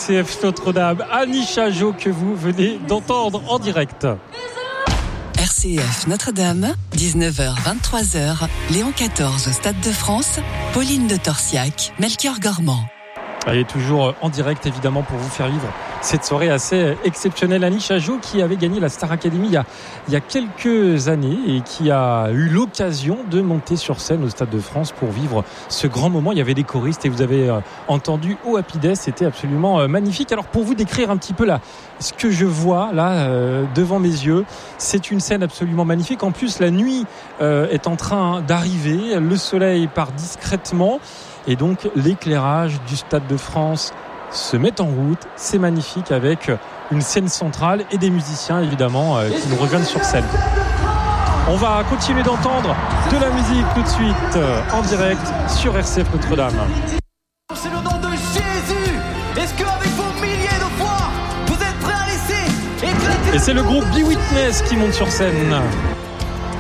RCF Notre-Dame. Annie Chajot que vous venez d'entendre en direct. RCF Notre-Dame, 19h-23h, Léon XIV au Stade de France, Pauline de Torsiac, Melchior Gormand. Elle est toujours en direct évidemment pour vous faire vivre cette soirée assez exceptionnelle. Annie Chajot qui avait gagné la Star Academy il y a quelques années et qui a eu l'occasion de monter sur scène au Stade de France pour vivre ce grand moment. Il y avait des choristes et vous avez entendu Au Happy Day, c'était absolument magnifique. Alors pour vous décrire un petit peu là, ce que je vois là devant mes yeux, c'est une scène absolument magnifique. En plus la nuit est en train d'arriver, le soleil part discrètement. Et donc l'éclairage du Stade de France se met en route. C'est magnifique avec une scène centrale et des musiciens évidemment qui nous rejoignent sur scène. On va continuer d'entendre de la musique tout de suite en direct sur RCF Notre-Dame. C'est le nom de Jésus. Est-ce qu'avec vos milliers de foi, vous êtes prêts à laisser éclater? Et c'est le groupe Be Witness qui monte sur scène.